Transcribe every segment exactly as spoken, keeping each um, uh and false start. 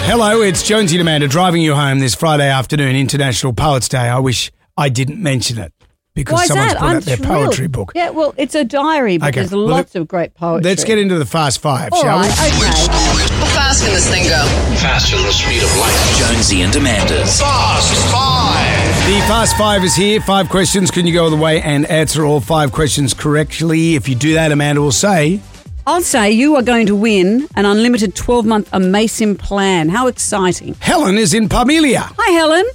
Hello, it's Jonesy and Amanda driving you home this Friday afternoon, International Poets Day. I wish I didn't mention it because Why is someone's that? put I'm out their thrilled. poetry book. Yeah, well, it's a diary, but Okay, there's well, lots let- of great poetry. Let's get into the Fast Five, All shall right, we? okay. How fast can this thing go? Faster than the speed of light. Jonesy and Amanda's Fast Five. The Fast Five is here. Five questions. Can you go all the way and answer all five questions correctly? If you do that, Amanda will say... I'll say you are going to win an unlimited twelve-month Amasim plan. How exciting. Helen is in Parmelia. Hi, Helen.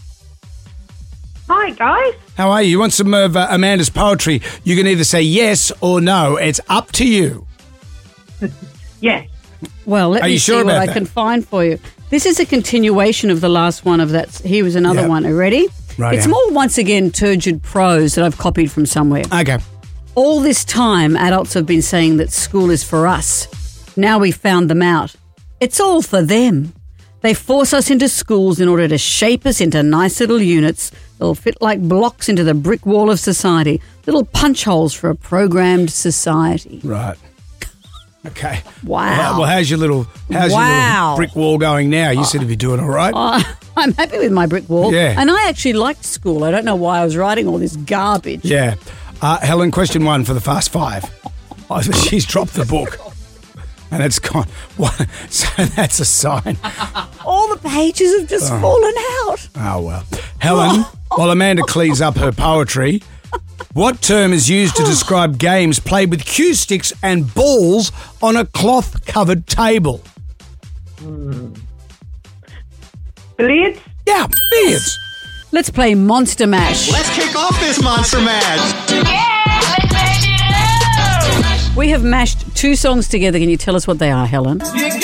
Hi, guys. How are you? You want some of uh, Amanda's poetry? You can either say yes or no. It's up to you. Yes. Well, let Are me you see sure what about I that? can find for you. This is a continuation of the last one of that. Here was another Yep. one. Are you ready? Right, It's yeah. more, once again, turgid prose that I've copied from somewhere. Okay. All this time, adults have been saying that school is for us. Now we found them out. It's all for them. They force us into schools in order to shape us into nice little units that'll fit like blocks into the brick wall of society, little punch holes for a programmed society. Right. Okay. Wow. Well, how's your little how's your Wow. little brick wall going now? You seem to be doing all right. Uh, I'm happy with my brick wall. Yeah. And I actually liked school. I don't know why I was writing all this garbage. Yeah. Uh, Helen, question one for the Fast Five. Oh, she's dropped the book. And it's gone. What? So that's a sign. All the pages have just fallen out. Oh, well. Helen, while Amanda cleans up her poetry, what term is used to describe games played with cue sticks and balls on a cloth-covered table? Billiards? Yeah, billiards. Let's play Monster Mash. Let's kick off this Monster Mash. We have mashed two songs together. Can you tell us what they are, Helen? You